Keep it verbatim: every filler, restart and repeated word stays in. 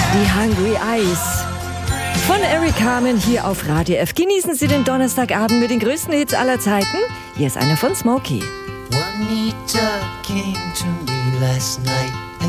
Die Hungry Eyes von Eric Carmen hier auf Radio F. Genießen Sie den Donnerstagabend mit den größten Hits aller Zeiten. Hier ist eine von Smokey. Juanita came to me last night.